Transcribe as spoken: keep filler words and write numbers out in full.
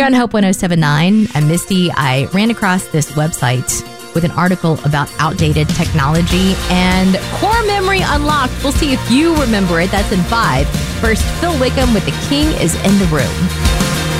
Here on Hope one oh seven point nine, I'm Misty. I ran across this website with an article about outdated technology and Core Memory Unlocked. We'll see if you remember it. That's in five. First, Phil Wickham with The King is in the Room.